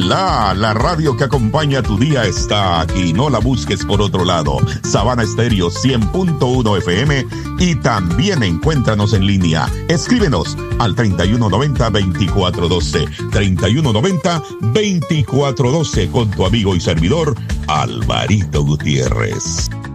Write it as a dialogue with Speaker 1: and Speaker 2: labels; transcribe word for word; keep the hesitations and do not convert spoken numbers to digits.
Speaker 1: La, la radio que acompaña tu día está aquí. No la busques por otro lado. Sabana Estéreo cien punto uno F M y también encuéntranos en línea. Escríbenos al treinta y uno noventa, veinticuatro doce. treinta y uno noventa, veinticuatro doce con tu amigo y servidor Alvarito Gutiérrez.